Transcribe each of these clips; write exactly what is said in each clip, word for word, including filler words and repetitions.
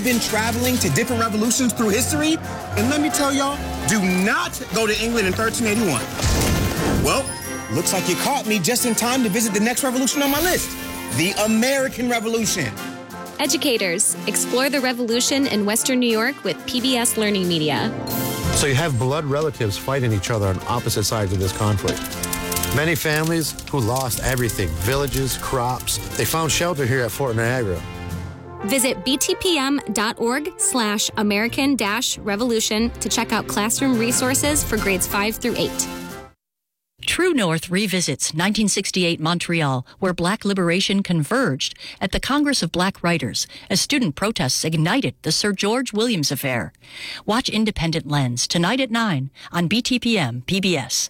been traveling to different revolutions through history, and let me tell y'all, do not go to England in thirteen eighty-one. Well, looks like you caught me just in time to visit the next revolution on my list, the American Revolution. Educators, explore the revolution in Western New York with P B S Learning Media. So you have blood relatives fighting each other on opposite sides of this conflict. Many families who lost everything, villages, crops, they found shelter here at Fort Niagara. Visit btpm.org slash American dash revolution to check out classroom resources for grades five through eight. True North revisits nineteen sixty-eight Montreal, where Black liberation converged at the Congress of Black Writers as student protests ignited the Sir George Williams Affair. Watch Independent Lens tonight at nine on B T P M P B S.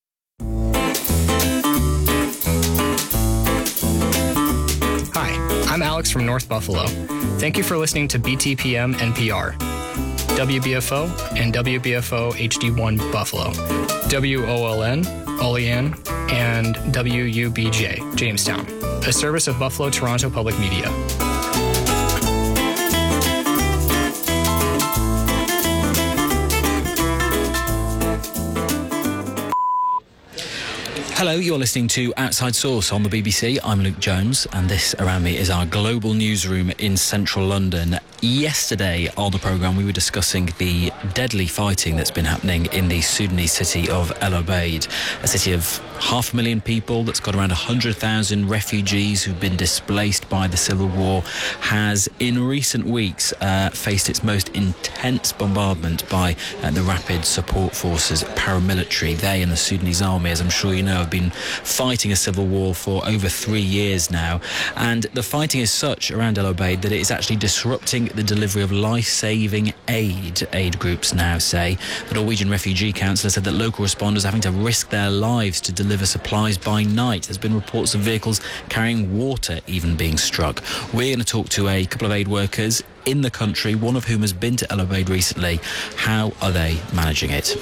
Hi, I'm Alex from North Buffalo. Thank you for listening to B T P M N P R, W B F O and W B F O H D one Buffalo, W O L N, Olean, and W U B J, Jamestown, a service of Buffalo Toronto Public Media. Hello, you're listening to Outside Source on the B B C. I'm Luke Jones, and this around me is our global newsroom in central London. Yesterday on the programme, we were discussing the deadly fighting that's been happening in the Sudanese city of El Obeid, a city of half a million people that's got around one hundred thousand refugees who've been displaced by the civil war, has in recent weeks uh, faced its most intense bombardment by uh, the Rapid Support Forces paramilitary. They and the Sudanese army, as I'm sure you know, have been fighting a civil war for over three years now, and the fighting is such around El Obeid that it is actually disrupting the delivery of life-saving aid. Aid groups now say. The Norwegian Refugee Council said that local responders are having to risk their lives to deliver supplies by night. There's been reports of vehicles carrying water even being struck. We're going to talk to a couple of aid workers in the country, one of whom has been to El Obeid recently. How are they managing it?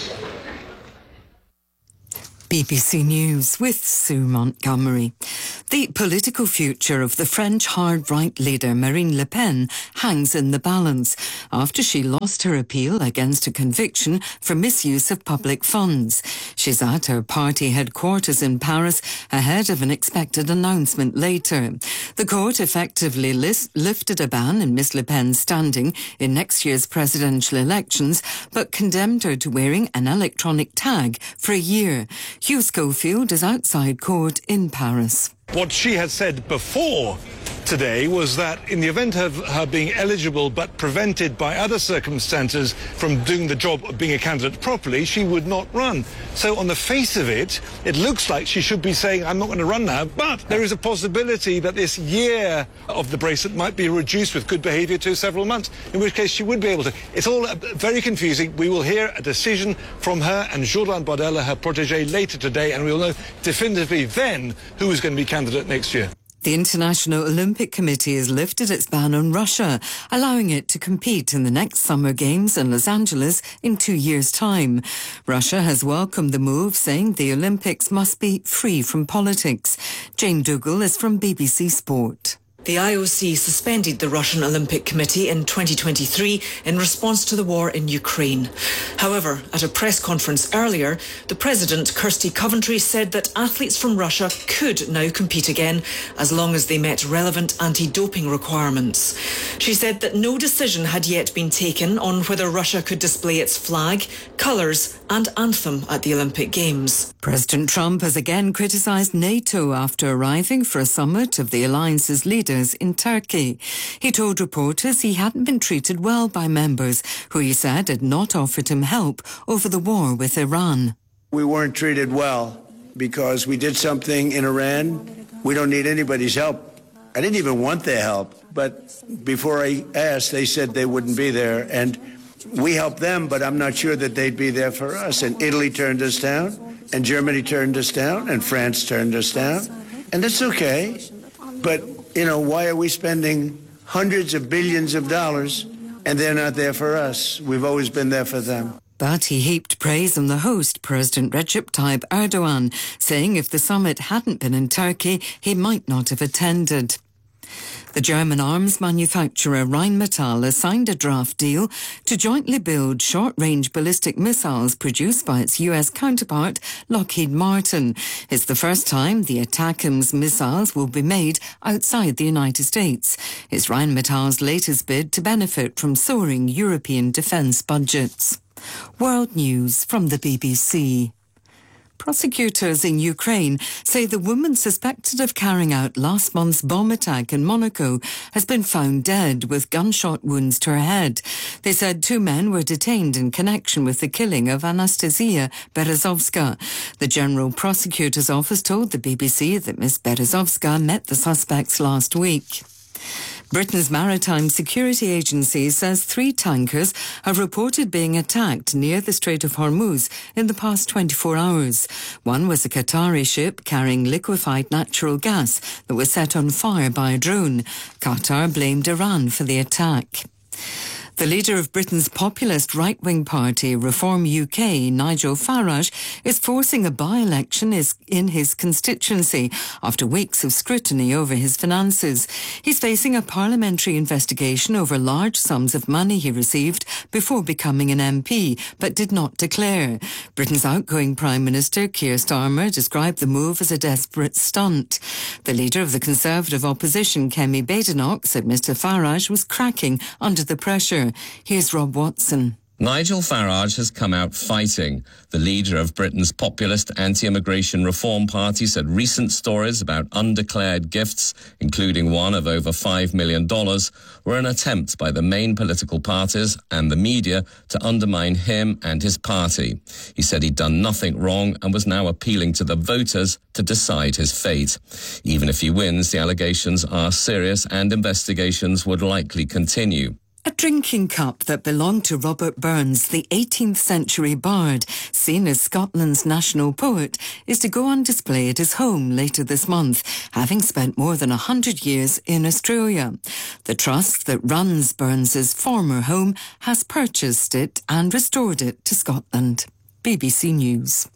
B B C News with Sue Montgomery. The political future of the French hard-right leader Marine Le Pen hangs in the balance after she lost her appeal against a conviction for misuse of public funds. She's at her party headquarters in Paris ahead of an expected announcement later. The court effectively list- lifted a ban in Miss Le Pen's standing in next year's presidential elections, but condemned her to wearing an electronic tag for a year. Hugh Schofield is outside court in Paris. What she had said before today was that in the event of her being eligible but prevented by other circumstances from doing the job of being a candidate properly, she would not run. So on the face of it, it looks like she should be saying, I'm not going to run now, but there is a possibility that this year of the bracelet might be reduced with good behaviour to several months, in which case she would be able to. It's all very confusing. We will hear a decision from her and Jourdan Bardella, her protégé, later today, and we will know definitively then who is going to be candidate next year. The International Olympic Committee has lifted its ban on Russia, allowing it to compete in the next Summer Games in Los Angeles in two years' time. Russia has welcomed the move, saying the Olympics must be free from politics. Jane Dougal is from B B C Sport. The I O C suspended the Russian Olympic Committee in twenty twenty-three in response to the war in Ukraine. However, at a press conference earlier, the president, Kirsty Coventry, said that athletes from Russia could now compete again as long as they met relevant anti-doping requirements. She said that no decision had yet been taken on whether Russia could display its flag, colours and anthem at the Olympic Games. President Trump has again criticised NATO after arriving for a summit of the alliance's leaders in Turkey. He told reporters he hadn't been treated well by members who he said had not offered him help over the war with Iran. We weren't treated well because we did something in Iran. We don't need anybody's help. I didn't even want their help, but before I asked, they said they wouldn't be there, and we helped them, but I'm not sure that they'd be there for us. And Italy turned us down, and Germany turned us down, and France turned us down, and that's okay. But you know, why are we spending hundreds of billions of dollars and they're not there for us? We've always been there for them. But he heaped praise on the host, President Recep Tayyip Erdogan, saying if the summit hadn't been in Turkey, he might not have attended. The German arms manufacturer Rheinmetall has signed a draft deal to jointly build short-range ballistic missiles produced by its U S counterpart, Lockheed Martin. It's the first time the ATACMS missiles will be made outside the United States. It's Rheinmetall's latest bid to benefit from soaring European defence budgets. World News from the B B C. Prosecutors in Ukraine say the woman suspected of carrying out last month's bomb attack in Monaco has been found dead with gunshot wounds to her head. They said two men were detained in connection with the killing of Anastasia Berezovska. The General Prosecutor's Office told the B B C that Miss Berezovska met the suspects last week. Britain's Maritime Security Agency says three tankers have reported being attacked near the Strait of Hormuz in the past twenty-four hours. One was a Qatari ship carrying liquefied natural gas that was set on fire by a drone. Qatar blamed Iran for the attack. The leader of Britain's populist right-wing party, Reform U K, Nigel Farage, is forcing a by-election in his constituency after weeks of scrutiny over his finances. He's facing a parliamentary investigation over large sums of money he received before becoming an M P, but did not declare. Britain's outgoing Prime Minister, Keir Starmer, described the move as a desperate stunt. The leader of the Conservative opposition, Kemi Badenoch, said Mr Farage was cracking under the pressure. Here's Rob Watson. Nigel Farage has come out fighting. The leader of Britain's populist anti-immigration reform party said recent stories about undeclared gifts, including one of over five million dollars, were an attempt by the main political parties and the media to undermine him and his party. He said he'd done nothing wrong and was now appealing to the voters to decide his fate. Even if he wins, the allegations are serious and investigations would likely continue. A drinking cup that belonged to Robert Burns, the eighteenth century bard, seen as Scotland's national poet, is to go on display at his home later this month, having spent more than a hundred years in Australia. The trust that runs Burns's former home has purchased it and restored it to Scotland. B B C News.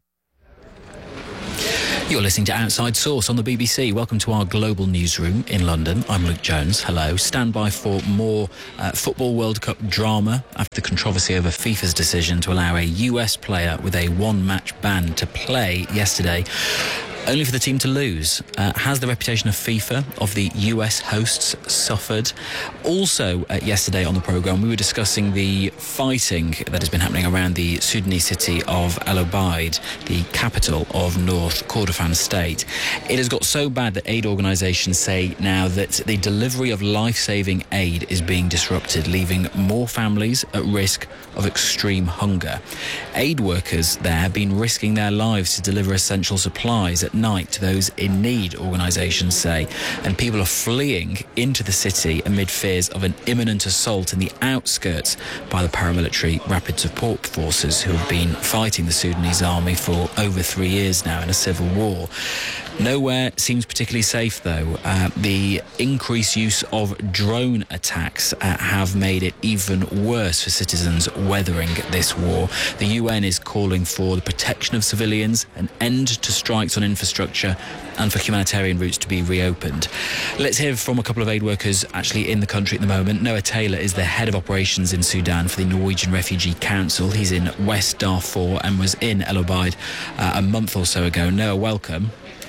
You're listening to Outside Source on the B B C. Welcome to our global newsroom in London. I'm Luke Jones. Hello. Stand by for more uh, Football World Cup drama after the controversy over FIFA's decision to allow a U S player with a one-match ban to play yesterday, only for the team to lose. Uh, has the reputation of FIFA, of the U S hosts, suffered? Also, uh, yesterday on the programme, we were discussing the fighting that has been happening around the Sudanese city of El Obeid, the capital of North Kordofan state. It has got so bad that aid organisations say now that the delivery of life-saving aid is being disrupted, leaving more families at risk of extreme hunger. Aid workers there have been risking their lives to deliver essential supplies at night to those in need, organisations say, and people are fleeing into the city amid fears of an imminent assault in the outskirts by the paramilitary rapid support forces who have been fighting the Sudanese army for over three years now in a civil war. Nowhere seems particularly safe, though. Uh, the increased use of drone attacks uh, have made it even worse for citizens weathering this war. The U N is calling for the protection of civilians, an end to strikes on infrastructure, and for humanitarian routes to be reopened. Let's hear from a couple of aid workers actually in the country at the moment. Noah Taylor is the head of operations in Sudan for the Norwegian Refugee Council. He's in West Darfur and was in El Obeid uh, a month or so ago. Noah, welcome.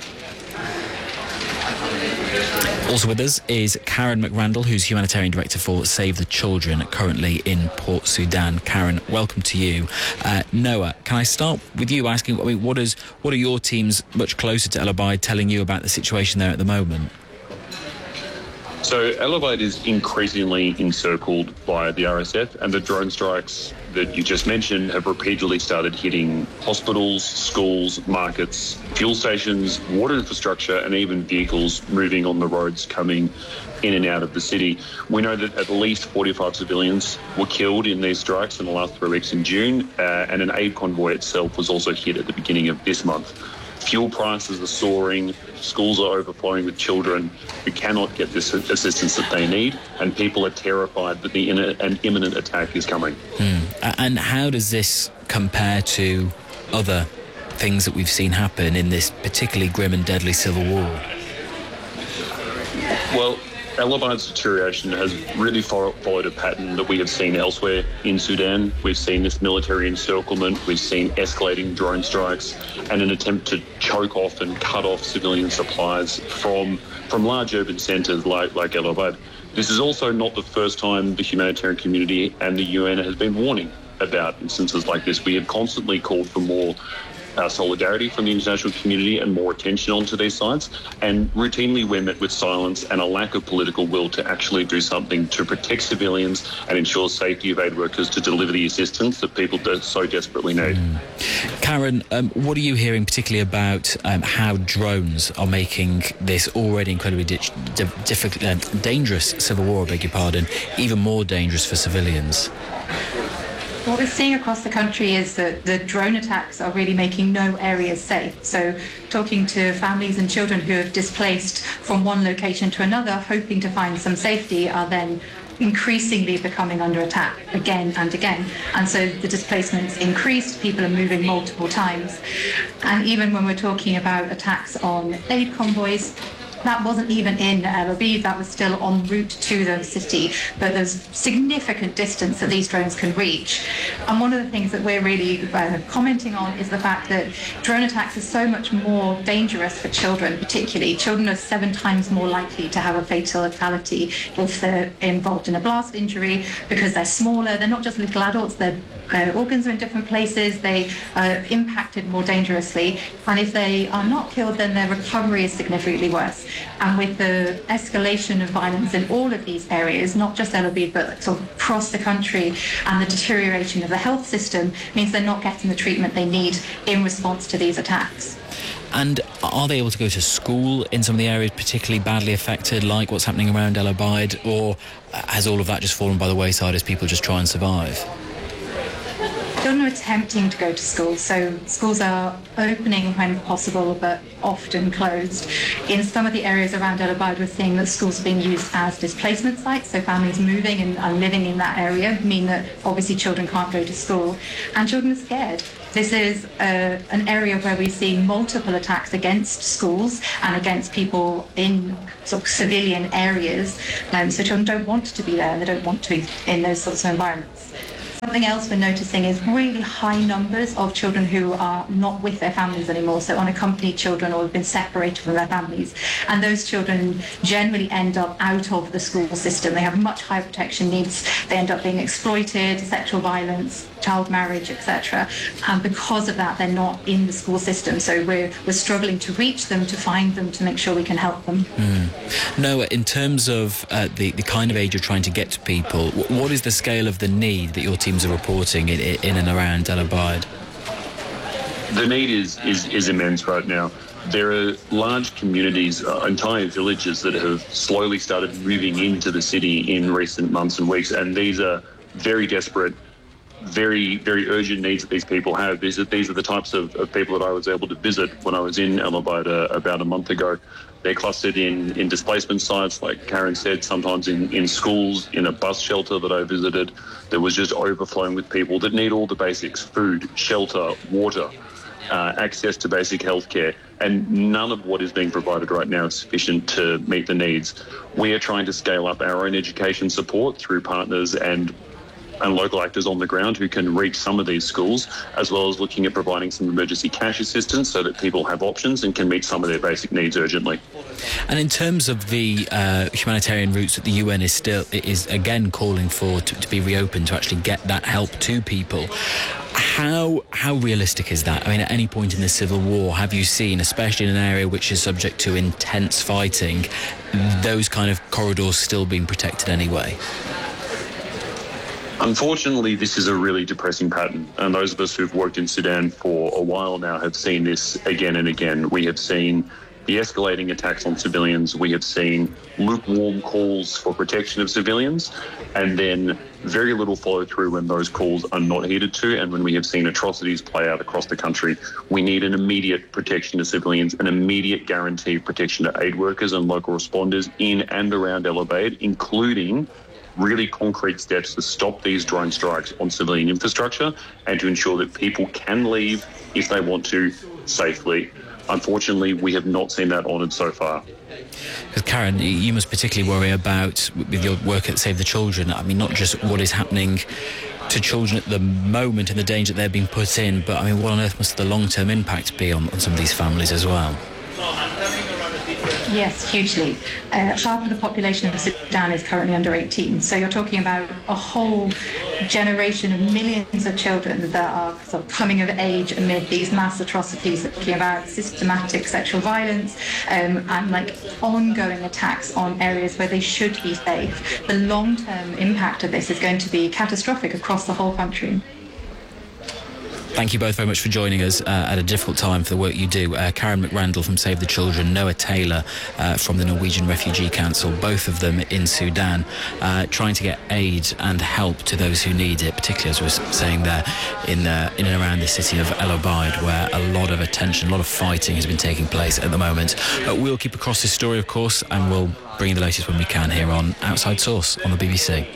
Also with us is Karen McRandall, who's Humanitarian Director for Save the Children, currently in Port Sudan. Karen, welcome to you. Uh, Noah, can I start with you asking, I mean, what is what are your teams much closer to El Obeid telling you about the situation there at the moment? So El Obeid is increasingly encircled by the R S F, and the drone strikes that you just mentioned have repeatedly started hitting hospitals, schools, markets, fuel stations, water infrastructure, and even vehicles moving on the roads coming in and out of the city. We know that at least forty-five civilians were killed in these strikes in the last three weeks in June, uh, and an aid convoy itself was also hit at the beginning of this month. Fuel prices are soaring, schools are overflowing with children who cannot get this assistance that they need, and people are terrified that the, an imminent attack is coming. Hmm. And how does this compare to other things that we've seen happen in this particularly grim and deadly civil war? Well, El Obeid's deterioration has really fo- followed a pattern that we have seen elsewhere in Sudan. We've seen this military encirclement, we've seen escalating drone strikes, and an attempt to choke off and cut off civilian supplies from from large urban centres like, like El Obeid. This is also not the first time the humanitarian community and the U N has been warning about instances like this. We have constantly called for more uh, solidarity from the international community and more attention onto these sites, and routinely we're met with silence and a lack of political will to actually do something to protect civilians and ensure safety of aid workers to deliver the assistance that people do so desperately need. Mm. Karen, um, what are you hearing particularly about um, how drones are making this already incredibly di- di- difficult, uh, dangerous civil war, I beg your pardon, even more dangerous for civilians? What we're seeing across the country is that the drone attacks are really making no areas safe. So talking to families and children who have displaced from one location to another, hoping to find some safety, are then increasingly becoming under attack again and again. And so the displacement's increased, people are moving multiple times. And even when we're talking about attacks on aid convoys, that wasn't even in El Obeid, that was still en route to the city, but there's significant distance that these drones can reach. And one of the things that we're really uh, commenting on is the fact that drone attacks are so much more dangerous for children, particularly. Children are seven times more likely to have a fatality if they're involved in a blast injury, because they're smaller, they're not just little adults, their uh, organs are in different places, they are impacted more dangerously, and if they are not killed, then their recovery is significantly worse. And with the escalation of violence in all of these areas, not just El Obeid, but sort of across the country, and the deterioration of the health system means they're not getting the treatment they need in response to these attacks. And are they able to go to school in some of the areas particularly badly affected, like what's happening around El Obeid, or has all of that just fallen by the wayside as people just try and survive? Children are attempting to go to school, so schools are opening when possible but often closed. In some of the areas around El Obeid, we're seeing that schools are being used as displacement sites, so families moving and, and living in that area mean that obviously children can't go to school, and children are scared. This is uh, an area where we're seeing multiple attacks against schools and against people in sort of civilian areas, um, so children don't want to be there and they don't want to be in those sorts of environments. Something else we're noticing is really high numbers of children who are not with their families anymore, so unaccompanied children or have been separated from their families. And those children generally end up out of the school system. They have much higher protection needs. They end up being exploited, sexual violence, child marriage, et cetera. And because of that, they're not in the school system. So we're, we're struggling to reach them, to find them, to make sure we can help them. Mm. Noah, in terms of uh, the, the kind of aid you're trying to get to people, what is the scale of the need that your teams are reporting in, in and around El Obeid? The need is, is, is immense right now. There are large communities, uh, entire villages that have slowly started moving into the city in recent months and weeks, and these are very desperate, very, very urgent needs that these people have. These are, these are the types of, of people that I was able to visit when I was in El Obeid uh, about a month ago. They're clustered in, in displacement sites, like Karen said, sometimes in, in schools, in a bus shelter that I visited that was just overflowing with people that need all the basics: food, shelter, water, uh, access to basic healthcare. And none of what is being provided right now is sufficient to meet the needs. We are trying to scale up our own education support through partners and and local actors on the ground who can reach some of these schools, as well as looking at providing some emergency cash assistance so that people have options and can meet some of their basic needs urgently. And in terms of the uh, humanitarian routes that the U N is still is again calling for to, to be reopened to actually get that help to people, how how realistic is that? I mean, at any point in the civil war, have you seen, especially in an area which is subject to intense fighting, those kind of corridors still being protected anyway? Unfortunately, this is a really depressing pattern, and those of us who've worked in Sudan for a while now have seen this again and again. We have seen the escalating attacks on civilians. We have seen lukewarm calls for protection of civilians, and then very little follow through when those calls are not heeded to, and when we have seen atrocities play out across the country. We need an immediate protection to civilians, an immediate guarantee of protection to aid workers and local responders in and around El Obeid, including really concrete steps to stop these drone strikes on civilian infrastructure and to ensure that people can leave if they want to safely. unfortunately, we have not seen that honoured so far. Because Karen, you must particularly worry about, with your work at Save the Children, I mean, not just what is happening to children at the moment and the danger they're being put in, but I mean, what on earth must the long-term impact be on, on some of these families as well? Yes, hugely. Uh, half of the population of Sudan is currently under eighteen. So you're talking about a whole generation of millions of children that are sort of coming of age amid these mass atrocities, talking about systematic sexual violence um, and like ongoing attacks on areas where they should be safe. The long-term impact of this is going to be catastrophic across the whole country. Thank you both very much for joining us uh, at a difficult time for the work you do. Uh, Karen McRandall from Save the Children, Noah Taylor uh, from the Norwegian Refugee Council, both of them in Sudan, uh, trying to get aid and help to those who need it, particularly, as we were saying there, in, uh, in and around the city of El Obeid, where a lot of attention, a lot of fighting has been taking place at the moment. Uh, we'll keep across this story, of course, and we'll bring you the latest when we can here on Outside Source on the B B C.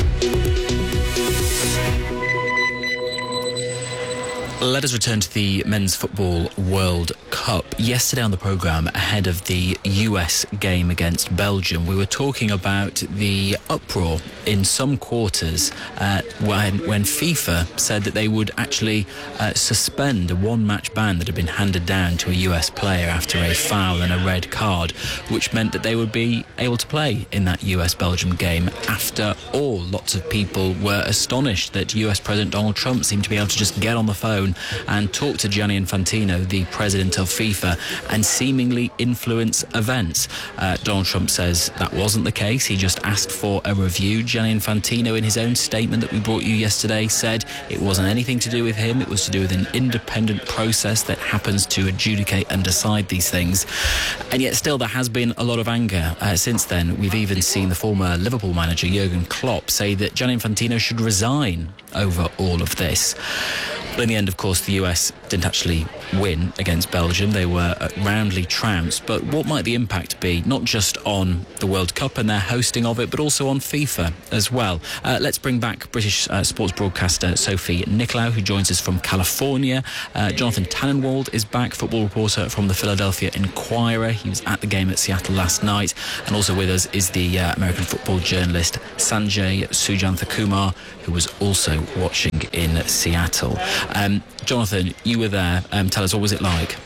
Let us return to the Men's Football World Cup. Yesterday on the programme, ahead of the U S game against Belgium, we were talking about the uproar in some quarters uh, when, when FIFA said that they would actually uh, suspend a one-match ban that had been handed down to a U S player after a foul and a red card, which meant that they would be able to play in that U S-Belgium game. After all, lots of people were astonished that U S President Donald Trump seemed to be able to just get on the phone and talk to Gianni Infantino, the president of FIFA, and seemingly influence events. Uh, Donald Trump says that wasn't the case. He just asked for a review. Gianni Infantino, in his own statement that we brought you yesterday, said it wasn't anything to do with him. It was to do with an independent process that happens to adjudicate and decide these things. And yet still there has been a lot of anger uh, since then. We've even seen the former Liverpool manager, Jurgen Klopp, say that Gianni Infantino should resign over all of this. But in the end, of course, the U S didn't actually win against Belgium. They were roundly trounced. But what might the impact be, not just on the World Cup and their hosting of it, but also on FIFA as well? Uh, let's bring back British uh, sports broadcaster Sophie Nicolau, who joins us from California. Uh, Jonathan Tannenwald is back, football reporter from the Philadelphia Inquirer. He was at the game at Seattle last night. And also with us is the uh, American football journalist Sanjay Sujanthakumar, who was also watching in Seattle. Um, Jonathan, you were there. Um, tell us, what was it like?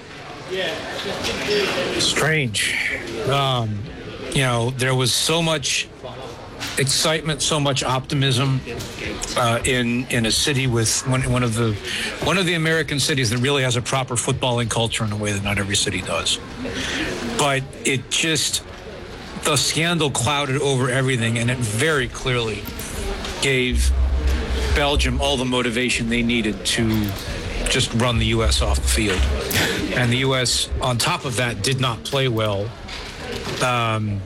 Strange. Um, you know, there was so much excitement, so much optimism uh, in in a city with one, one of the one of the American cities that really has a proper footballing culture in a way that not every city does. But it just, the scandal clouded over everything, and it very clearly gave Belgium all the motivation they needed to just run the U S off the field. And the U S, on top of that, did not play well. Um,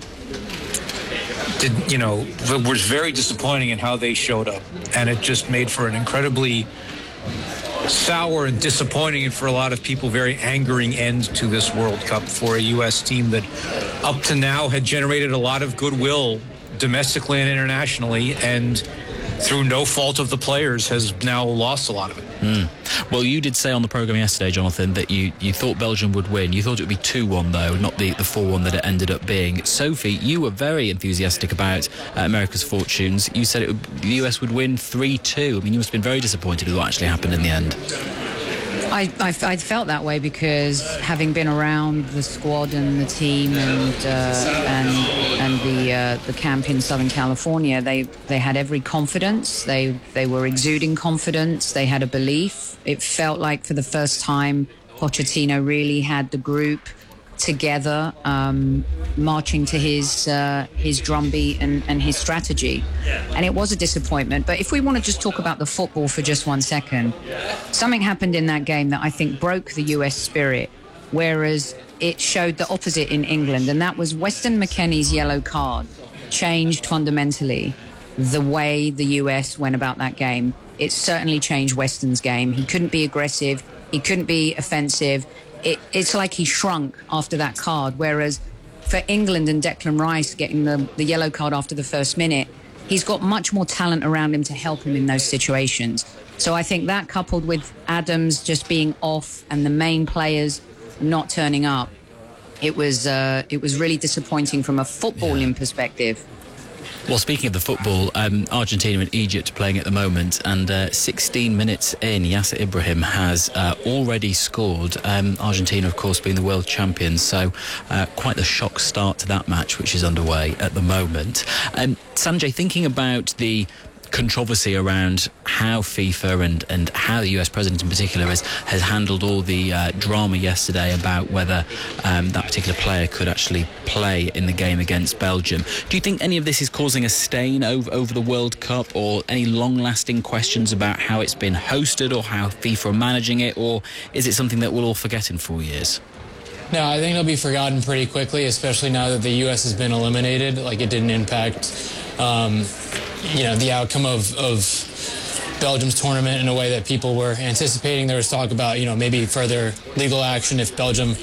did, you know, was very disappointing in how they showed up. And it just made for an incredibly sour and disappointing, and for a lot of people, very angering end to this World Cup for a U S team that up to now had generated a lot of goodwill domestically and internationally, and through no fault of the players has now lost a lot of it. Mm. Well, you did say on the programme yesterday, Jonathan, that you, you thought Belgium would win. You thought it would be two one, though, not the, the four one that it ended up being. Sophie, you were very enthusiastic about uh, America's fortunes. You said it would, the U S would win three two. I mean, you must have been very disappointed with what actually happened in the end. I, I, I felt that way because having been around the squad and the team and uh, and and the uh, the camp in Southern California, they they had every confidence. They they were exuding confidence. They had a belief. It felt like for the first time, Pochettino really had the group together, um, marching to his uh, his drumbeat and, and his strategy. And it was a disappointment. But if we want to just talk about the football for just one second, something happened in that game that I think broke the U S spirit, whereas it showed the opposite in England, and that was Weston McKennie's yellow card changed fundamentally the way the U S went about that game. It certainly changed Weston's game. He couldn't be aggressive. He couldn't be offensive. It, it's like he shrunk after that card, whereas for England and Declan Rice getting the, the yellow card after the first minute, he's got much more talent around him to help him in those situations. So I think that, coupled with Adams just being off and the main players not turning up. It was uh, it was really disappointing from a footballing perspective. Well, speaking of the football, um, Argentina and Egypt playing at the moment, and uh, sixteen minutes in, Yasser Ibrahim has uh, already scored. Um, Argentina, of course, being the world champions, so uh, quite the shock start to that match, which is underway at the moment. Um, Sanjay, thinking about the controversy around how FIFA and, and how the U S president in particular has, has handled all the uh, drama yesterday about whether um, that particular player could actually play in the game against Belgium. Do you think any of this is causing a stain over, over the World Cup, or any long-lasting questions about how it's been hosted or how FIFA are managing it, or is it something that we'll all forget in four years? No, I think it'll be forgotten pretty quickly, especially now that the U S has been eliminated. Like, it didn't impact um, you know, the outcome of, of Belgium's tournament in a way that people were anticipating. There was talk about, you know, maybe further legal action if Belgium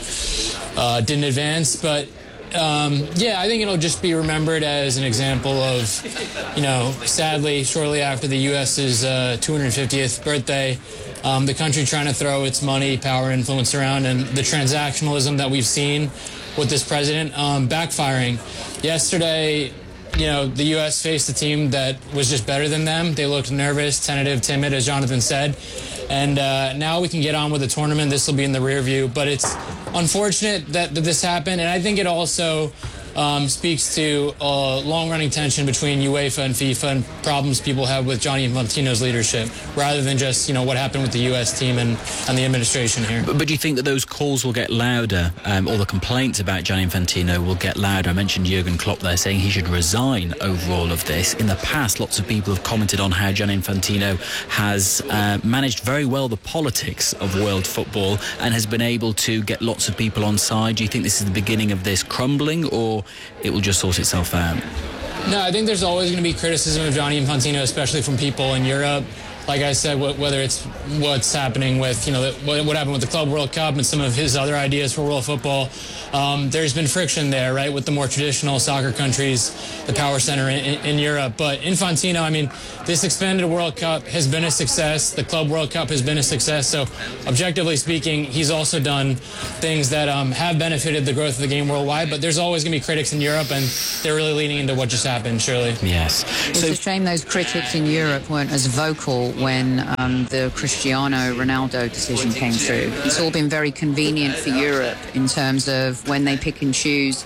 uh, didn't advance. But, um, yeah, I think it'll just be remembered as an example of, you know, sadly, shortly after the U S's uh, two hundred fiftieth birthday, um, the country trying to throw its money, power, and influence around, and the transactionalism that we've seen with this president um, backfiring. Yesterday, you know, the U S faced a team that was just better than them. They looked nervous, tentative, timid, as Jonathan said. And uh, now we can get on with the tournament. This will be in the rear view. But it's unfortunate that, that this happened. And I think it also um, speaks to a long-running tension between UEFA and FIFA and problems people have with Gianni Infantino's leadership, rather than just, you know, what happened with the U S team and, and the administration here. But, but do you think that those calls will get louder, um, or the complaints about Gianni Infantino will get louder? I mentioned Jurgen Klopp there saying he should resign over all of this. In the past, lots of people have commented on how Gianni Infantino has uh, managed very well the politics of world football and has been able to get lots of people on side. Do you think this is the beginning of this crumbling, or it will just sort itself out? No, I think there's always going to be criticism of Gianni Infantino, especially from people in Europe. Like I said, whether it's what's happening with, you know, what happened with the Club World Cup and some of his other ideas for world football, um, there's been friction there, right, with the more traditional soccer countries, the power center in, in Europe. But Infantino, I mean, this expanded World Cup has been a success. The Club World Cup has been a success. So, objectively speaking, he's also done things that um, have benefited the growth of the game worldwide. But there's always going to be critics in Europe, and they're really leaning into what just happened, surely. Yes. It's so, a shame those critics in Europe weren't as vocal when um, the Cristiano Ronaldo decision came through. It's all been very convenient for Europe in terms of when they pick and choose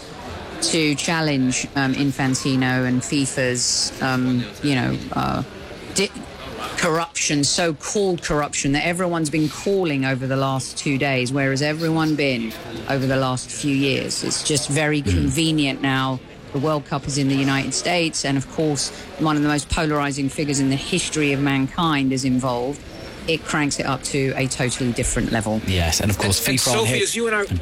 to challenge um, Infantino and FIFA's, um, you know, uh, di- corruption, so-called corruption that everyone's been calling over the last two days. Where has everyone been over the last few years? It's just very convenient now. The World Cup is in the United States, and of course, one of the most polarizing figures in the history of mankind is involved. It cranks it up to a totally different level. Yes, and of course, and, FIFA. And Sophie, as you and I.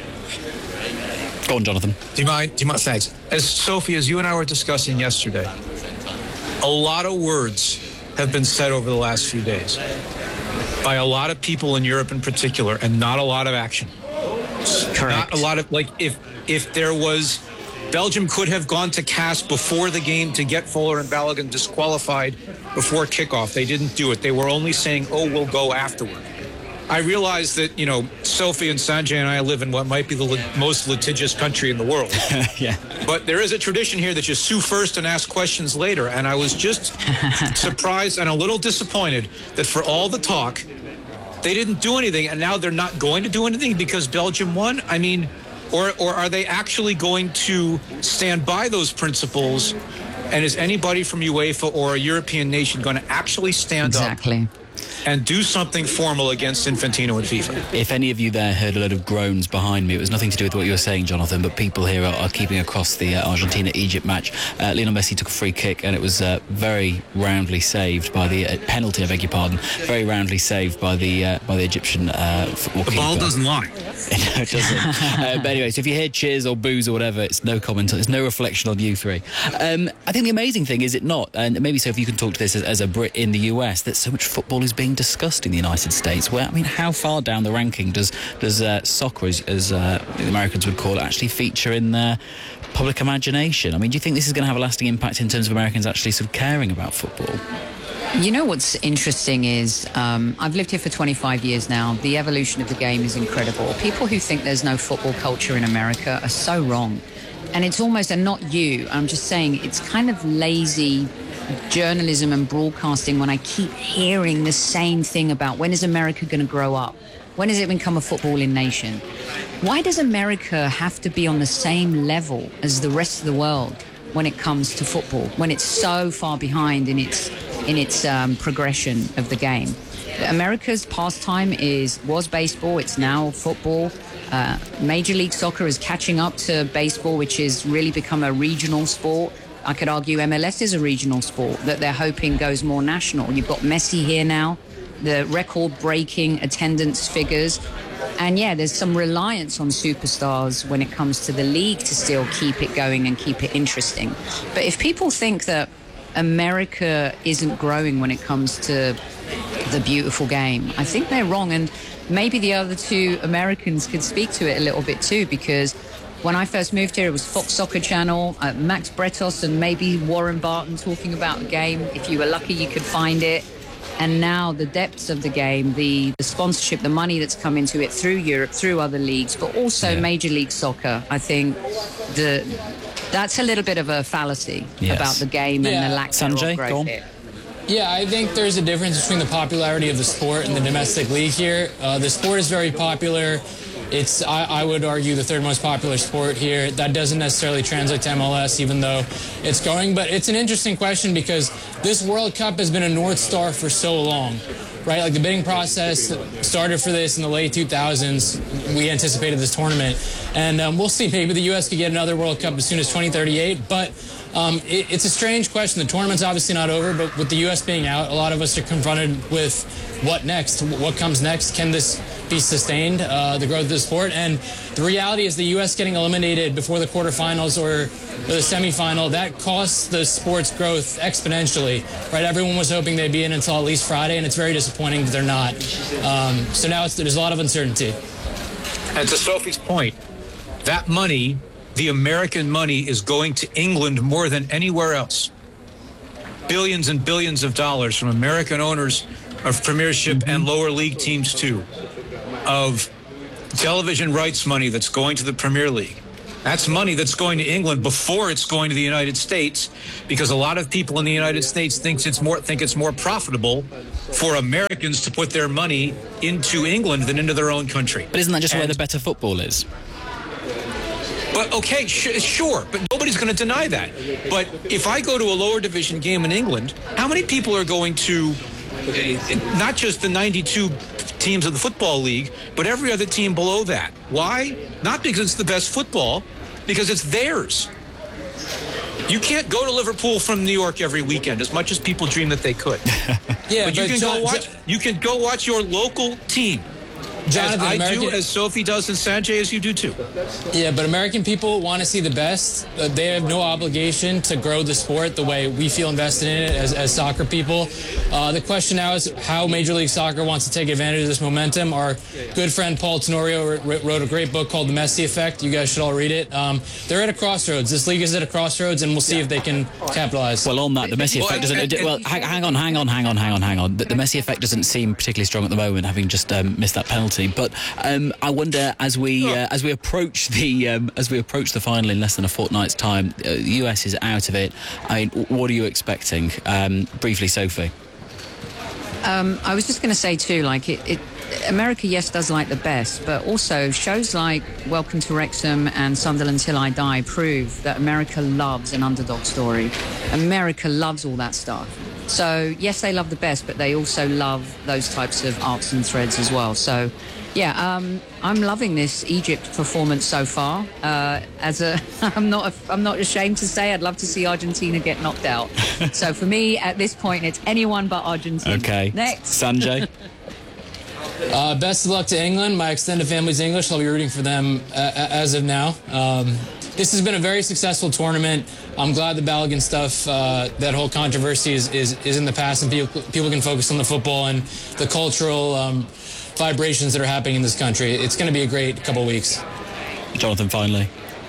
Go on, Jonathan. Do you mind? Do you mind? Thanks. As Sophie, as you and I were discussing yesterday, a lot of words have been said over the last few days by a lot of people in Europe in particular, and not a lot of action. Correct. Not a lot of, like, if if there was. Belgium could have gone to cast before the game to get Fuller and Balogun disqualified before kickoff. They didn't do it. They were only saying, oh, we'll go afterward. I realize that, you know, Sophie and Sanjay and I live in what might be the li- most litigious country in the world. Yeah. But there is a tradition here that you sue first and ask questions later. And I was just surprised and a little disappointed that for all the talk, they didn't do anything. And now they're not going to do anything because Belgium won. I mean... Or, or are they actually going to stand by those principles? And is anybody from UEFA or a European nation going to actually stand exactly. up and do something formal against Infantino and FIFA? If any of you there heard a load of groans behind me, it was nothing to do with what you were saying, Jonathan, but people here are, are keeping across the uh, Argentina-Egypt match. Uh, Lionel Messi took a free kick, and it was uh, very roundly saved by the uh, penalty, I beg your pardon, very roundly saved by the uh, by the Egyptian uh, football The ball keeper. doesn't lie. No, it doesn't. uh, but anyway, so if you hear cheers or boos or whatever, it's no comment, it's no reflection on you three. Um, I think the amazing thing, is it not, and maybe so if you can talk to this as, as a Brit in the U S, that so much football is being discussed in the United States, where, I mean, how far down the ranking does does uh, soccer, as, as uh, the Americans would call it, actually feature in their public imagination? I mean, do you think this is going to have a lasting impact in terms of Americans actually sort of caring about football? You know what's interesting is um, I've lived here for twenty-five years now. The evolution of the game is incredible. People who think there's no football culture in America are so wrong. And it's almost, and not you, I'm just saying it's kind of lazy journalism and broadcasting when I keep hearing the same thing about when is America going to grow up? When does it become a footballing nation? Why does America have to be on the same level as the rest of the world when it comes to football, when it's so far behind in its in its um, progression of the game? America's pastime is was baseball. It's now football. Uh, Major League Soccer is catching up to baseball, which has really become a regional sport. I could argue M L S is a regional sport that they're hoping goes more national. You've got Messi here now, the record-breaking attendance figures. And yeah, there's some reliance on superstars when it comes to the league to still keep it going and keep it interesting. But if people think that America isn't growing when it comes to the beautiful game, I think they're wrong. And maybe the other two Americans could speak to it a little bit too, because when I first moved here, it was Fox Soccer Channel, uh, Max Bretos and maybe Warren Barton talking about the game. If you were lucky, you could find it. And now the depths of the game, the, the sponsorship, the money that's come into it through Europe, through other leagues, but also yeah. Major League Soccer, I think the that's a little bit of a fallacy yes. about the game yeah. and the lack Sanjay, of growth here. Yeah, I think there's a difference between the popularity of the sport and the domestic league here. Uh, the sport is very popular. It's, I, I would argue, the third most popular sport here. That doesn't necessarily translate to M L S, even though it's going. But it's an interesting question because this World Cup has been a North Star for so long, right? Like the bidding process started for this in the late two thousands. We anticipated this tournament. And um, we'll see. Maybe the U S could get another World Cup as soon as twenty thirty-eight. But um, it, it's a strange question. The tournament's obviously not over, but with the U S being out, a lot of us are confronted with what next? What comes next? Can this be sustained, uh, the growth of the sport? And the reality is the U S getting eliminated before the quarterfinals or the semifinal, that costs the sport's growth exponentially, right? Everyone was hoping they'd be in until at least Friday, and it's very disappointing that they're not. Um, so now it's, there's a lot of uncertainty. And to Sophie's point, that money, the American money, is going to England more than anywhere else. Billions and billions of dollars from American owners of Premiership mm-hmm. and lower league teams too, of television rights money that's going to the Premier League. That's money that's going to England before it's going to the United States, because a lot of people in the United States thinks it's more think it's more profitable for Americans to put their money into England than into their own country. But isn't that just and, where the better football is? But okay, sh- sure, but nobody's going to deny that. But if I go to a lower division game in England, how many people are going to uh, not just the ninety-two teams of the Football League, but every other team below that? Why? Not because it's the best football, because it's theirs. You can't go to Liverpool from New York every weekend, as much as people dream that they could. yeah, but you but can John, go watch. John, you can go watch your local team. Jonathan, as I American, do, as Sophie does, and Sanjay, as you do too. Yeah, but American people want to see the best. Uh, they have no obligation to grow the sport the way we feel invested in it as, as soccer people. Uh, the question now is how Major League Soccer wants to take advantage of this momentum. Our good friend Paul Tenorio wrote a great book called The Messi Effect. You guys should all read it. Um, they're at a crossroads. This league is at a crossroads, and we'll see if they can capitalize. Well, on that, the Messi Effect doesn't... Well, hang, hang on, hang on, hang on, hang on, hang on. The, the Messi Effect doesn't seem particularly strong at the moment, having just um, missed that penalty. But... Um, I wonder, as we uh, as we approach the um, as we approach the final in less than a fortnight's time, uh, the U S is out of it. I mean, what are you expecting? Um, briefly, Sophie. Um, I was just going to say too, like it, it, America, yes, does like the best, but also shows like Welcome to Wrexham and Sunderland Till I Die prove that America loves an underdog story. America loves all that stuff. So yes, they love the best, but they also love those types of arcs and threads as well. So. Yeah, um, I'm loving this Egypt performance so far. Uh, as a, I'm not, I'm not ashamed to say I'd love to see Argentina get knocked out. So for me, at this point, it's anyone but Argentina. Okay. Next, Sanjay. uh, best of luck to England. My extended family's English. I'll be rooting for them uh, as of now. Um, this has been a very successful tournament. I'm glad the Balogun stuff, uh, that whole controversy is, is, is in the past, and people, people can focus on the football and the cultural um, vibrations that are happening in this country. It's going to be a great couple of weeks. Jonathan, finally.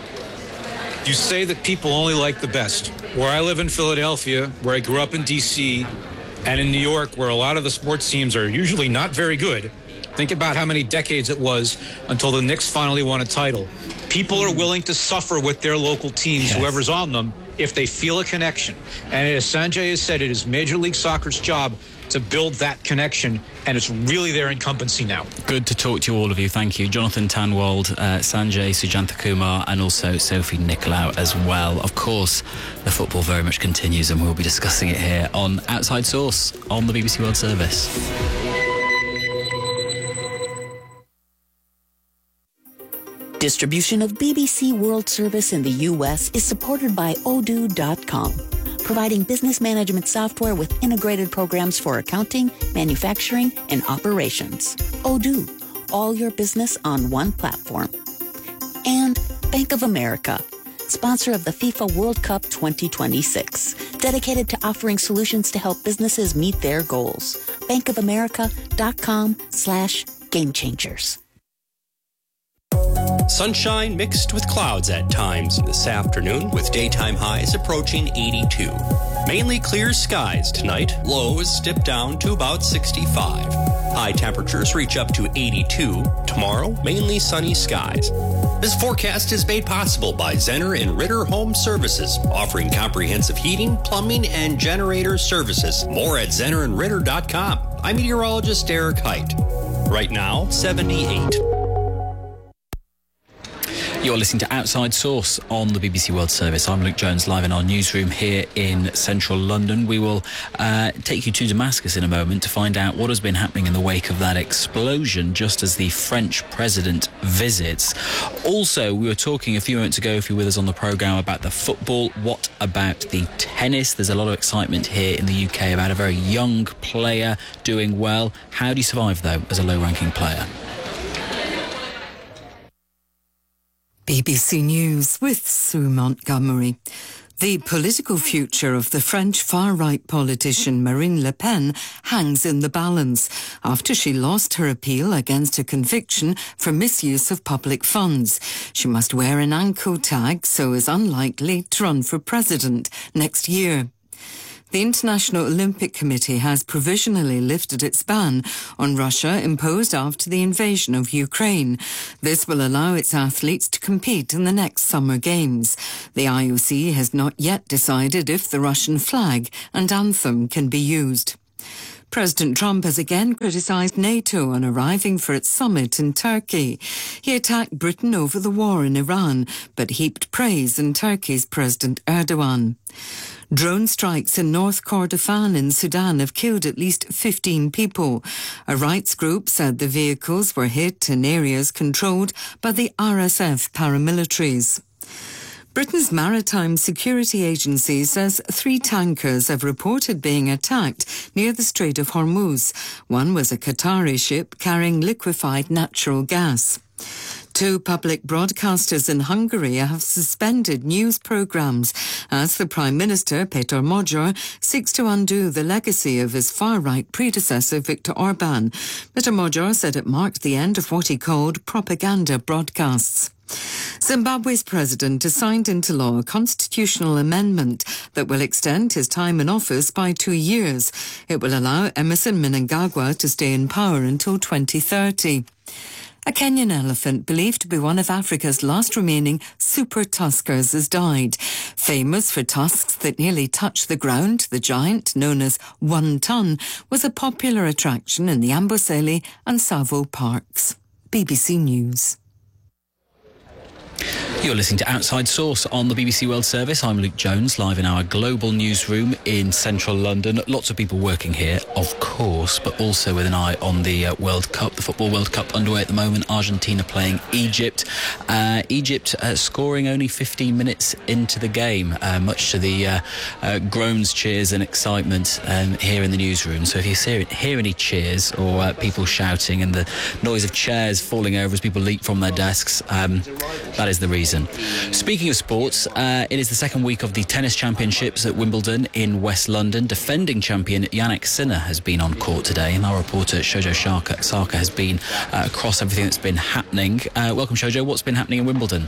You say that people only like the best. Where I live in Philadelphia, where I grew up in D C, And in New York, where a lot of the sports teams are usually not very good, think about how many decades it was until the Knicks finally won a title. People are willing to suffer with their local teams, yes. whoever's on them, if they feel a connection. And as Sanjay has said, it is Major League Soccer's job to build that connection, and it's really their incumbency now. Good to talk to all of you. Thank you. Jonathan Tanwald, uh, Sanjay Sujantha-Kumar, and also Sophie Nicolau as well. Of course, the football very much continues, and we'll be discussing it here on Outside Source on the B B C World Service. Distribution of B B C World Service in the U S is supported by Odoo dot com, providing business management software with integrated programs for accounting, manufacturing, and operations. Odoo, all your business on one platform. And Bank of America, sponsor of the FIFA World Cup twenty twenty-six, dedicated to offering solutions to help businesses meet their goals. Bank of America dot com slash game changers. Sunshine mixed with clouds at times this afternoon, with daytime highs approaching eighty-two. Mainly clear skies tonight. Lows dip down to about sixty-five. High temperatures reach up to eighty-two. Tomorrow, mainly sunny skies. This forecast is made possible by Zenner and Ritter Home Services, offering comprehensive heating, plumbing, and generator services. More at Zenner and Ritter dot com. I'm meteorologist Derek Height. Right now, seventy-eight. You're listening to Outside Source on the B B C World Service. I'm Luke Jones, live in our newsroom here in central London. We will uh, take you to Damascus in a moment to find out what has been happening in the wake of that explosion just as the French president visits. Also, we were talking a few moments ago, if you're with us on the programme, about the football. What about the tennis? There's a lot of excitement here in the U K about a very young player doing well. How do you survive, though, as a low-ranking player? B B C News with Sue Montgomery. The political future of the French far-right politician Marine Le Pen hangs in the balance after she lost her appeal against a conviction for misuse of public funds. She must wear an ankle tag, so is unlikely to run for president next year. The International Olympic Committee has provisionally lifted its ban on Russia imposed after the invasion of Ukraine. This will allow its athletes to compete in the next Summer Games. The I O C has not yet decided if the Russian flag and anthem can be used. President Trump has again criticised NATO on arriving for its summit in Turkey. He attacked Britain over the war in Iran, but heaped praise on Turkey's President Erdogan. Drone strikes in North Kordofan in Sudan have killed at least fifteen people. A rights group said the vehicles were hit in areas controlled by the R S F paramilitaries. Britain's Maritime Security Agency says three tankers have reported being attacked near the Strait of Hormuz. One was a Qatari ship carrying liquefied natural gas. Two public broadcasters in Hungary have suspended news programmes as the Prime Minister, Peter Magyar, seeks to undo the legacy of his far-right predecessor, Viktor Orban. Mister Magyar said it marked the end of what he called propaganda broadcasts. Zimbabwe's president has signed into law a constitutional amendment that will extend his time in office by two years. It will allow Emmerson Mnangagwa to stay in power until twenty thirty. A Kenyan elephant, believed to be one of Africa's last remaining super tuskers, has died. Famous for tusks that nearly touch the ground, the giant, known as One Ton, was a popular attraction in the Amboseli and Tsavo parks. B B C News. You're listening to Outside Source on the B B C World Service. I'm Luke Jones, live in our global newsroom in central London. Lots of people working here, of course, but also with an eye on the uh, World Cup, the Football World Cup underway at the moment. Argentina playing Egypt. Uh, Egypt uh, scoring only fifteen minutes into the game, uh, much to the uh, uh, groans, cheers and excitement um, here in the newsroom. So if you hear, hear any cheers or uh, people shouting and the noise of chairs falling over as people leap from their desks, um, that is the reason. Speaking of sports, uh, it is the second week of the tennis championships at Wimbledon in West London. Defending champion Jannik Sinner has been on court today, and our reporter Shojo Saka has been uh, across everything that's been happening. Uh, welcome, Shojo. What's been happening in Wimbledon?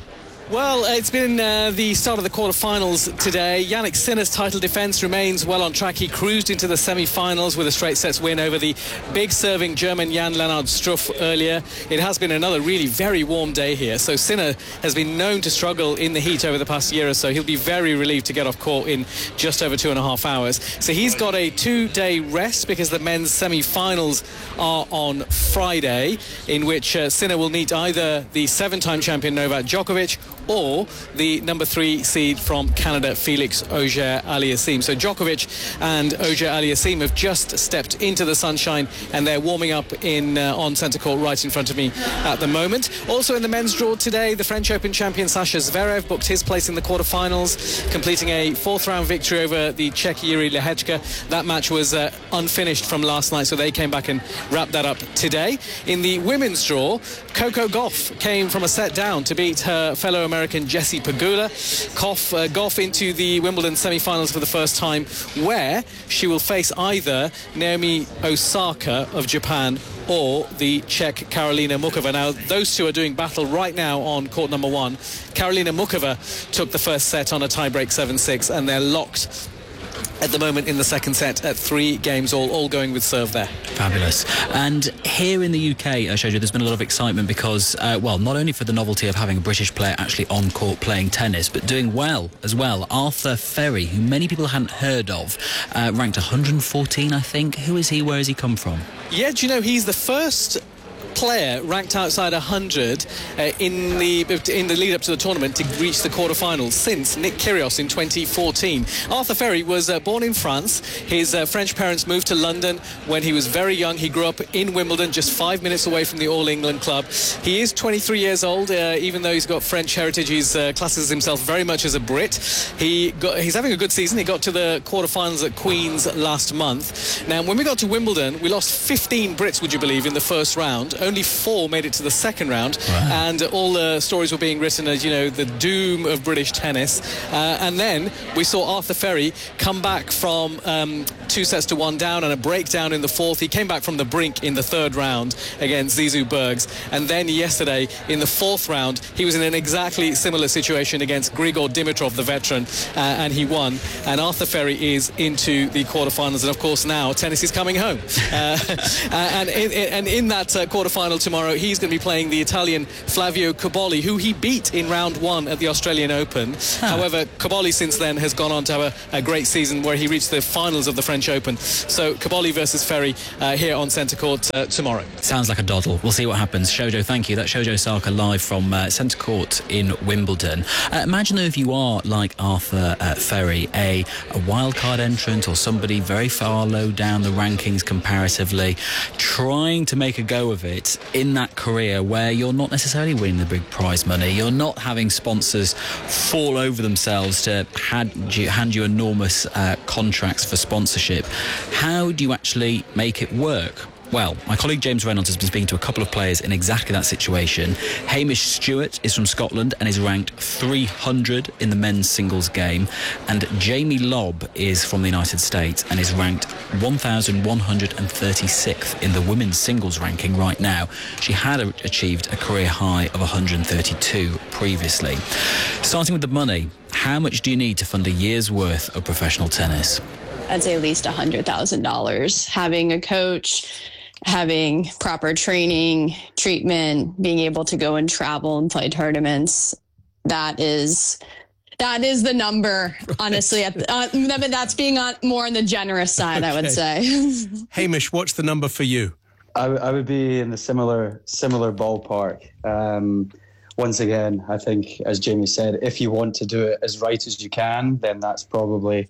Well, it's been uh, the start of the quarterfinals today. Jannik Sinner's title defence remains well on track. He cruised into the semi-finals with a straight sets win over the big serving German Jan-Lennard Struff earlier. It has been another really very warm day here, so Sinner has been known to struggle in the heat over the past year or so. He'll be very relieved to get off court in just over two and a half hours. So he's got a two-day rest because the men's semi-finals are on Friday, in which uh, Sinner will meet either the seven-time champion Novak Djokovic or the number three seed from Canada, Felix Auger-Aliassime. So Djokovic and Auger-Aliassime have just stepped into the sunshine, and they're warming up in uh, on centre court right in front of me at the moment. Also in the men's draw today, the French Open champion Sasha Zverev booked his place in the quarterfinals, completing a fourth round victory over the Czech Jiří Lehečka. That match was uh, unfinished from last night, so they came back and wrapped that up today. In the women's draw, Coco Gauff came from a set down to beat her fellow American American Jessie Pegula. Gauff, uh, Gauff into the Wimbledon semi-finals for the first time, where she will face either Naomi Osaka of Japan or the Czech Karolina Muchova. Now, those two are doing battle right now on court number one. Karolina Muchova took the first set on a tiebreak seven six, and they're locked at the moment in the second set at three games all, all going with serve there. Fabulous. And here in the U K, uh, Shoujo, there's been a lot of excitement because, uh, well, not only for the novelty of having a British player actually on court playing tennis, but doing well as well. Arthur Ferry, who many people hadn't heard of, uh, ranked one hundred fourteen, I think. Who is he? Where has he come from? Yeah, do you know, he's the first player ranked outside one hundred uh, in the in the lead up to the tournament to reach the quarterfinals since Nick Kyrgios in twenty fourteen. Arthur Ferry was uh, born in France. His uh, French parents moved to London when he was very young. He grew up in Wimbledon, just five minutes away from the All England club. He is twenty-three years old, uh, even though he's got French heritage. He uh, classes himself very much as a Brit. He got, he's having a good season. He got to the quarterfinals at Queen's last month. Now, when we got to Wimbledon, we lost fifteen Brits, would you believe, in the first round. Only four made it to the second round. Wow. And all the stories were being written as, you know, the doom of British tennis. Uh, and then we saw Arthur Ferry come back from um, two sets to one down and a breakdown in the fourth. He came back from the brink in the third round against Zizou Bergs. And then yesterday, in the fourth round, he was in an exactly similar situation against Grigor Dimitrov, the veteran, uh, and he won. And Arthur Ferry is into the quarterfinals. And of course, now tennis is coming home. Uh, and, in, and in that uh, quarterfinal tomorrow, he's going to be playing the Italian Flavio Cobolli, who he beat in round one at the Australian Open. Huh. However, Cobolli since then has gone on to have a, a great season where he reached the finals of the French Open. So Cobolli versus Ferry uh, here on centre court uh, tomorrow. Sounds like a doddle. We'll see what happens. Shoujo, thank you. That's Shoujo Osaka live from uh, centre court in Wimbledon. Uh, imagine though, if you are like Arthur uh, Ferry, a, a wildcard entrant or somebody very far low down the rankings comparatively, trying to make a go of it in that career where you're not necessarily winning the big prize money, you're not having sponsors fall over themselves to hand you, hand you enormous uh, contracts for sponsorship. How do you actually make it work? Well, my colleague James Reynolds has been speaking to a couple of players in exactly that situation. Hamish Stewart is from Scotland and is ranked three hundred in the men's singles game. And Jamie Lobb is from the United States and is ranked one thousand one hundred thirty-sixth in the women's singles ranking right now. She had a- achieved a career high of one hundred thirty-two previously. Starting with the money, how much do you need to fund a year's worth of professional tennis? I'd say at least one hundred thousand dollars. Having a coach, having proper training, treatment, being able to go and travel and play tournaments, that is that is the number, honestly. At the, uh, that's being on, more on the generous side, okay. I would say. Hamish, what's the number for you? I, w- I would be in the similar similar ballpark. Um, once again, I think, as Jamie said, if you want to do it as right as you can, then that's probably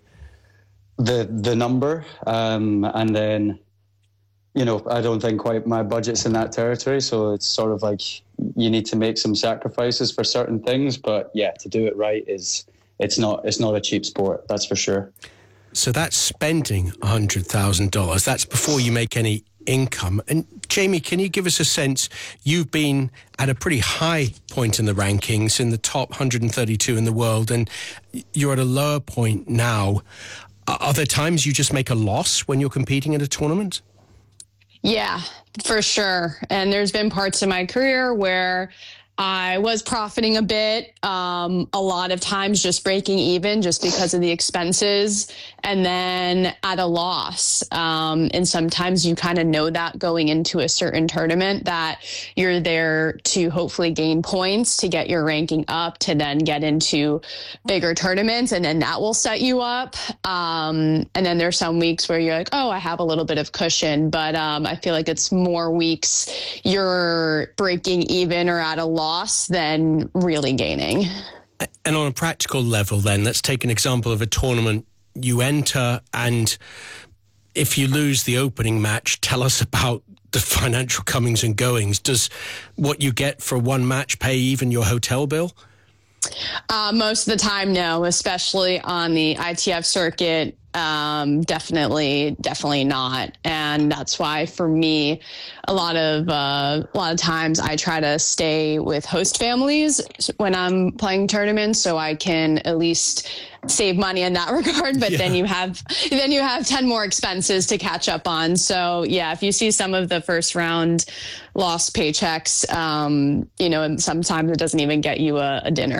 the the number. Um, and then, you know, I don't think quite my budget's in that territory. So it's sort of like you need to make some sacrifices for certain things. But yeah, to do it right is it's not it's not a cheap sport. That's for sure. So that's spending one hundred thousand dollars. That's before you make any income. And Jamie, can you give us a sense? You've been at a pretty high point in the rankings, in the top one hundred thirty-two in the world, and you're at a lower point now. Are there times you just make a loss when you're competing at a tournament? Yeah, for sure. And there's been parts of my career where I was profiting a bit, um, a lot of times just breaking even just because of the expenses, and then at a loss. Um, and sometimes you kind of know that going into a certain tournament that you're there to hopefully gain points to get your ranking up to then get into bigger tournaments, and then that will set you up. Um, and then there's some weeks where you're like, oh, I have a little bit of cushion, but um, I feel like it's more weeks you're breaking even or at a loss than really gaining. And on a practical level then, let's take an example of a tournament you enter, and if you lose the opening match, tell us about the financial comings and goings. Does what you get for one match pay even your hotel bill? Uh, most of the time, no, especially on the I T F circuit. Um, definitely, definitely not. And that's why for me, a lot of, uh, a lot of times I try to stay with host families when I'm playing tournaments so I can at least save money in that regard. But yeah. then you have, then you have ten more expenses to catch up on. So yeah, if you see some of the first round lost paychecks, um, you know, and sometimes it doesn't even get you a, a dinner.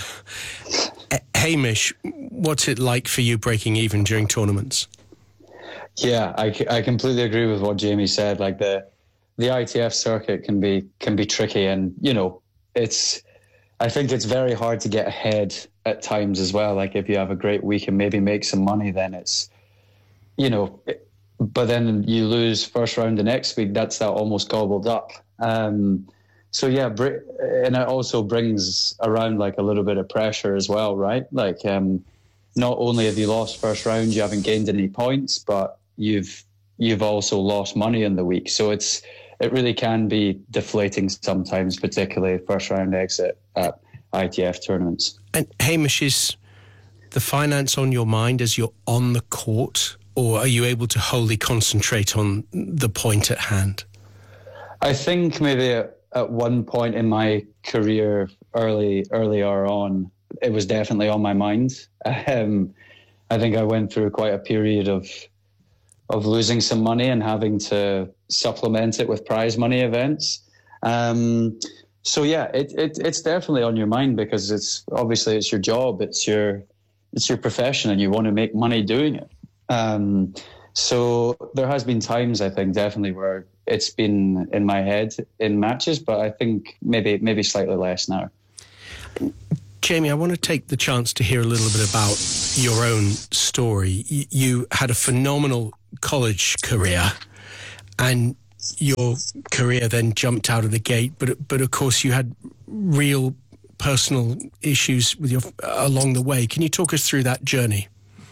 Hamish, what's it like for you breaking even during tournaments? Yeah, I, I completely agree with what Jamie said. Like the the I T F circuit can be can be tricky, and you know, it's I think it's very hard to get ahead at times as well. Like if you have a great week and maybe make some money, then it's, you know, but then you lose first round the next week. That's that almost gobbled up. Um, So yeah, and it also brings around like a little bit of pressure as well, right? Like, um, not only have you lost first round, you haven't gained any points, but you've you've also lost money in the week. So it's it really can be deflating sometimes, particularly first round exit at I T F tournaments. And Hamish, is the finance on your mind as you're on the court, or are you able to wholly concentrate on the point at hand? I think maybe At, At one point in my career, early earlier on, it was definitely on my mind. Um, I think I went through quite a period of of losing some money and having to supplement it with prize money events. Um, so yeah, it, it it's definitely on your mind because it's obviously it's your job, it's your it's your profession, and you want to make money doing it. Um, so there has been times, I think, definitely where it's been in my head in matches, but I think maybe maybe slightly less now. Jamie, I want to take the chance to hear a little bit about your own story. You had a phenomenal college career, and your career then jumped out of the gate, but but of course you had real personal issues with your along the way. Can you talk us through that journey?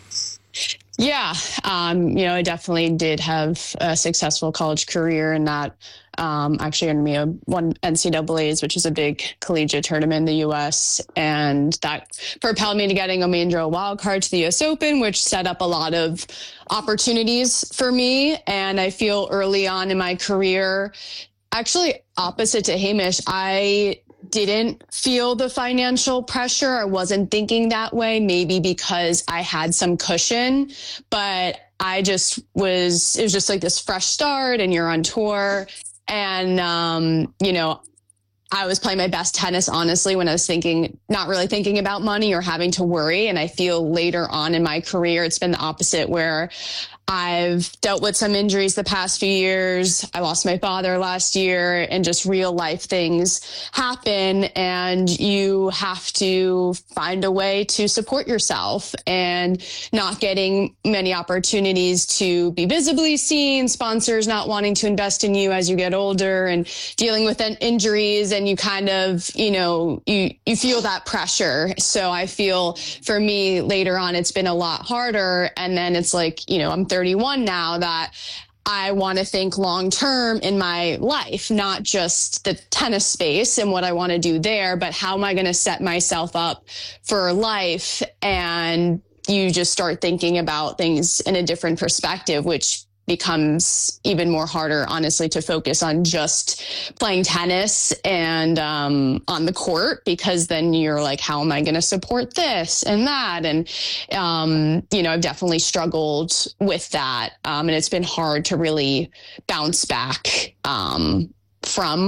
Yeah, um, you know, I definitely did have a successful college career, and that um, actually earned me a one N C double A's, which is a big collegiate tournament in the U S, and that propelled me to getting a main draw wild card to the U S Open, which set up a lot of opportunities for me. And I feel early on in my career, actually opposite to Hamish, I didn't feel the financial pressure. I wasn't thinking that way, maybe because I had some cushion, but I just was, it was just like this fresh start, and you're on tour. And, um, you know, I was playing my best tennis, honestly, when I was thinking, not really thinking about money or having to worry. And I feel later on in my career, it's been the opposite, where I've dealt with some injuries the past few years. I lost my father last year, and just real life things happen, and you have to find a way to support yourself, and not getting many opportunities to be visibly seen, sponsors not wanting to invest in you as you get older, and dealing with injuries, and you kind of, you know, you, you feel that pressure. So I feel for me later on, it's been a lot harder. And then it's like, you know, I'm thirty-one now, that I want to think long term in my life, not just the tennis space and what I want to do there, but how am I going to set myself up for life? And you just start thinking about things in a different perspective, which becomes even more harder, honestly, to focus on just playing tennis and um, on the court, because then you're like, how am I going to support this and that? And, um, you know, I've definitely struggled with that. Um, and it's been hard to really bounce back um, from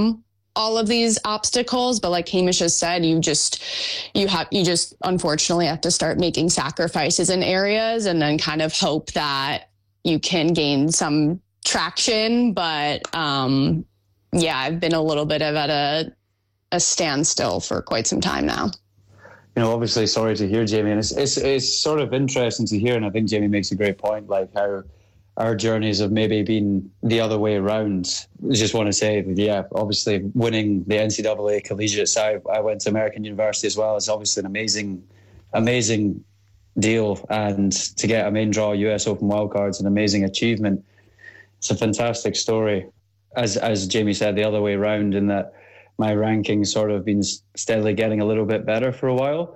all of these obstacles, but like Hamish has said, you just, you have, you just unfortunately have to start making sacrifices in areas and then kind of hope that you can gain some traction. But um, yeah, I've been a little bit of at a, a standstill for quite some time now. You know, obviously, sorry to hear, Jamie, and it's, it's, it's sort of interesting to hear, and I think Jamie makes a great point, like how our journeys have maybe been the other way around. I just want to say, yeah, obviously winning the N C double A collegiate side, I went to American University as well. It's obviously an amazing, amazing deal. And to get a main draw U S Open wildcard is an amazing achievement. It's a fantastic story. As as Jamie said, the other way around, in that my rankings sort of been steadily getting a little bit better for a while.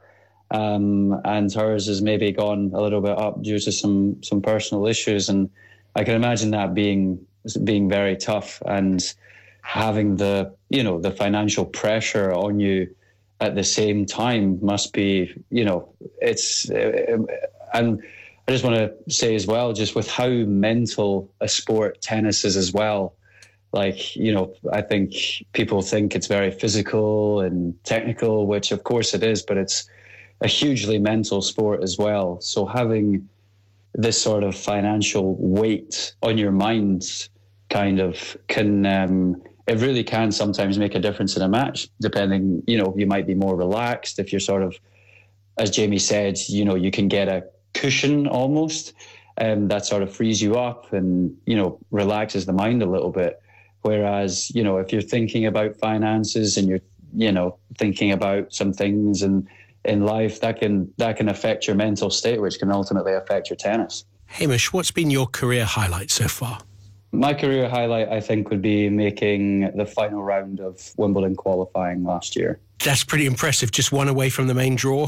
Um, and hers has maybe gone a little bit up due to some some personal issues. And I can imagine that being being very tough, and having the, you know, the financial pressure on you at the same time must be, you know, it's, uh, and I just want to say as well, just with how mental a sport tennis is as well. Like, you know, I think people think it's very physical and technical, which of course it is, but it's a hugely mental sport as well. So having this sort of financial weight on your mind kind of can, um, it really can sometimes make a difference in a match, depending, you know, you might be more relaxed if you're sort of, as Jamie said, you know, you can get a cushion almost, um, that sort of frees you up and, you know, relaxes the mind a little bit. Whereas, you know, if you're thinking about finances and you're, you know, thinking about some things and in life, that can that can affect your mental state, which can ultimately affect your tennis. Hamish, what's been your career highlight so far? My career highlight, I think, would be making the final round of Wimbledon qualifying last year. That's pretty impressive. Just one away from the main draw?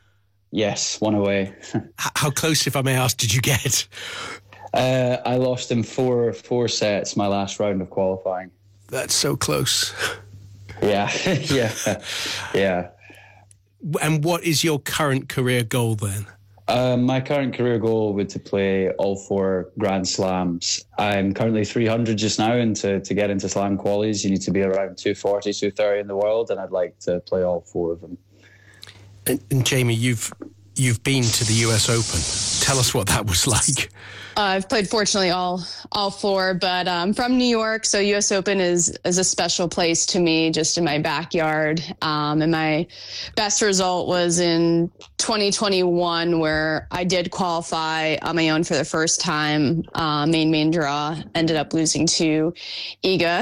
Yes, one away. How close, if I may ask, did you get? Uh, I lost in four four sets my last round of qualifying. That's so close. Yeah, yeah, yeah. And what is your current career goal then? Uh, my current career goal would to play all four Grand Slams. I'm currently three hundred just now, and to, to get into Slam qualies, you need to be around two forty, two thirty in the world, and I'd like to play all four of them. And, and Jamie, you've you've been to the U S Open. Tell us what that was like. Uh, I've played, fortunately, all all four, but I'm um, from New York, so U S Open is is a special place to me, just in my backyard. Um, and my best result was in twenty twenty-one, where I did qualify on my own for the first time. Uh, main main draw, ended up losing to Iga